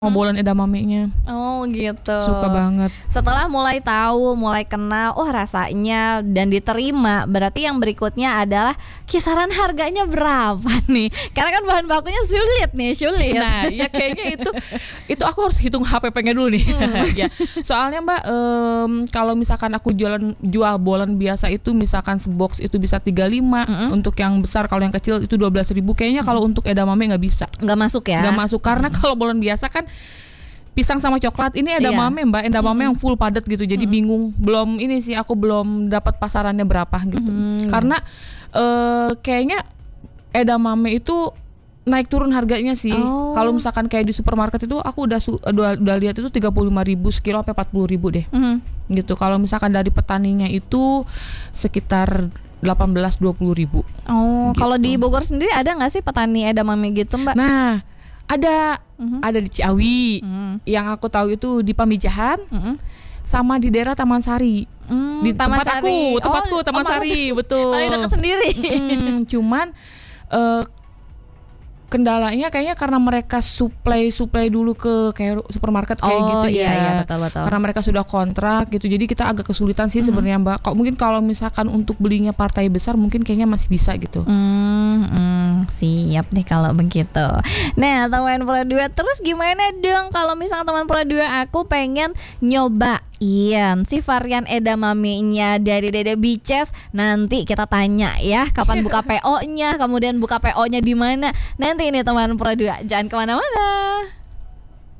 Ngombolin edamamenya. Oh gitu. Suka banget. Setelah mulai tahu, mulai kenal, oh rasanya dan diterima, berarti yang berikutnya adalah kisaran harganya berapa nih? Karena kan bahan bakunya sulit. Nah, ya kayaknya itu aku harus hitung HPP-nya dulu nih. Ya. Soalnya Mbak, kalau misalkan aku jual bolen biasa itu misalkan sebox itu bisa 35, untuk yang besar, kalau yang kecil itu 12.000. Kayaknya kalau untuk edamame nggak bisa. Nggak masuk ya? Nggak masuk karena kalau bolen biasa kan pisang sama coklat, ini edamame Mbak, edamame yang full padat gitu. Jadi bingung, belum ini sih aku belum dapat pasarannya berapa gitu. Karena kayaknya edamame itu naik turun harganya sih. Kalau misalkan kayak di supermarket itu aku udah lihat itu 35.000 sekilo sampai 40.000 deh. Gitu. Kalau misalkan dari petaninya itu sekitar 18-20 ribu. Gitu. Kalau di Bogor sendiri ada nggak sih petani edamame gitu Mbak? Nah, ada di Ciawi. Yang aku tahu itu di Pamijahan, sama di daerah Taman Sari. Di tempatku Taman Sari, betul. Paling dekat sendiri. Cuman kendalanya kayaknya karena mereka supply dulu ke kayak supermarket kayak gitu ya. Iya, betul. Karena mereka sudah kontrak gitu. Jadi kita agak kesulitan sih sebenarnya Mbak. Mungkin kalau misalkan untuk belinya partai besar mungkin kayaknya masih bisa gitu. Siap deh kalau begitu. Nah, teman Pro 2, terus gimana dong kalau misalnya teman Pro 2 aku pengen nyobain si varian edamame-nya dari Dede Bices? Nanti kita tanya ya kapan buka PO-nya, kemudian buka PO-nya di mana. Nanti ini teman Pro 2, jangan kemana-mana.